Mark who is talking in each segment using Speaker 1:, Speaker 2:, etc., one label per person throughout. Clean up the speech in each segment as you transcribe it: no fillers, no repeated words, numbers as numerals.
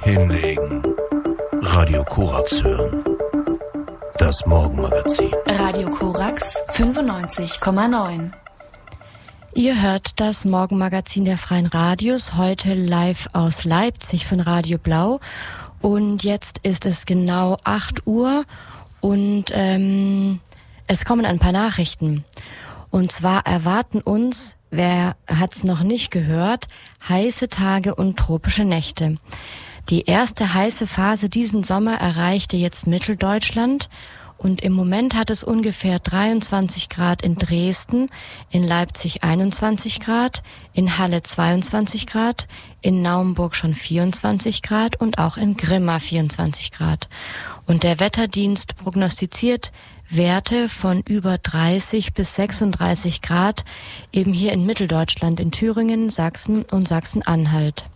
Speaker 1: Hinlegen. Radio Korax hören. Das Morgenmagazin.
Speaker 2: Radio Korax 95,9.
Speaker 3: Ihr hört das Morgenmagazin der Freien Radios, heute live aus Leipzig von Radio Blau. Und jetzt ist es genau 8 Uhr und es kommen ein paar Nachrichten. Und zwar erwarten uns, wer hat's noch nicht gehört, heiße Tage und tropische Nächte. Die erste heiße Phase diesen Sommer erreichte jetzt Mitteldeutschland und im Moment hat es ungefähr 23 Grad in Dresden, in Leipzig 21 Grad, in Halle 22 Grad, in Naumburg schon 24 Grad und auch in Grimma 24 Grad. Und der Wetterdienst prognostiziert Werte von über 30 bis 36 Grad eben hier in Mitteldeutschland, in Thüringen, Sachsen und Sachsen-Anhalt.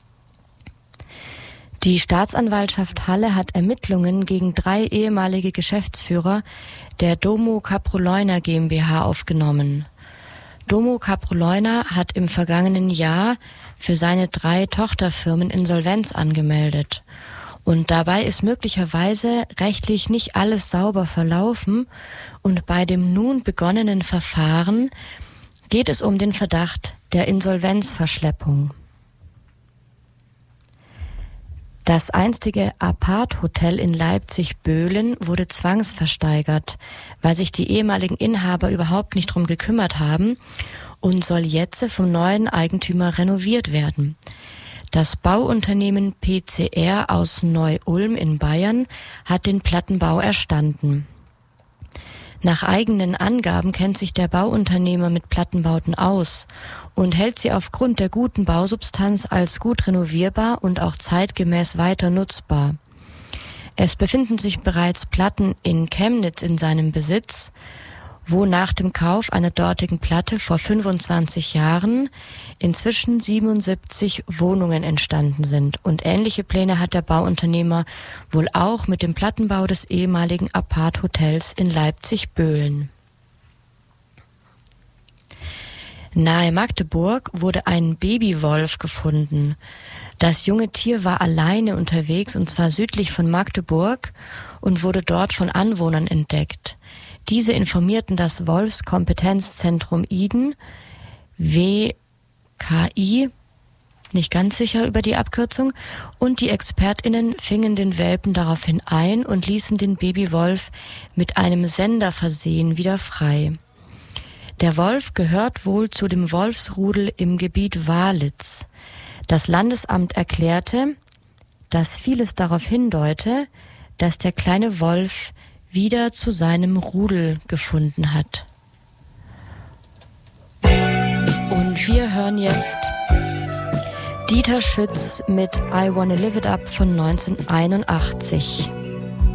Speaker 3: Die Staatsanwaltschaft Halle hat Ermittlungen gegen 3 ehemalige Geschäftsführer der Domo Kaproleuner GmbH aufgenommen. Domo Kaproleuner hat im vergangenen Jahr für seine 3 Tochterfirmen Insolvenz angemeldet. Und dabei ist möglicherweise rechtlich nicht alles sauber verlaufen und bei dem nun begonnenen Verfahren geht es um den Verdacht der Insolvenzverschleppung. Das einstige Apart-Hotel in Leipzig-Böhlen wurde zwangsversteigert, weil sich die ehemaligen Inhaber überhaupt nicht drum gekümmert haben und soll jetzt vom neuen Eigentümer renoviert werden. Das Bauunternehmen PCR aus Neu-Ulm in Bayern hat den Plattenbau erstanden. Nach eigenen Angaben kennt sich der Bauunternehmer mit Plattenbauten aus und hält sie aufgrund der guten Bausubstanz als gut renovierbar und auch zeitgemäß weiter nutzbar. Es befinden sich bereits Platten in Chemnitz in seinem Besitz, wo nach dem Kauf einer dortigen Platte vor 25 Jahren inzwischen 77 Wohnungen entstanden sind. Und ähnliche Pläne hat der Bauunternehmer wohl auch mit dem Plattenbau des ehemaligen Apart-Hotels in Leipzig-Böhlen. Nahe Magdeburg wurde ein Babywolf gefunden. Das junge Tier war alleine unterwegs, und zwar südlich von Magdeburg, und wurde dort von Anwohnern entdeckt. Diese informierten das Wolfskompetenzzentrum Iden, WKI, nicht ganz sicher über die Abkürzung, und die ExpertInnen fingen den Welpen daraufhin ein und ließen den Babywolf mit einem Sender versehen wieder frei. Der Wolf gehört wohl zu dem Wolfsrudel im Gebiet Walitz. Das Landesamt erklärte, dass vieles darauf hindeute, dass der kleine Wolf wieder zu seinem Rudel gefunden hat. Und wir hören jetzt Dieter Schütz mit I Wanna Live It Up von 1981.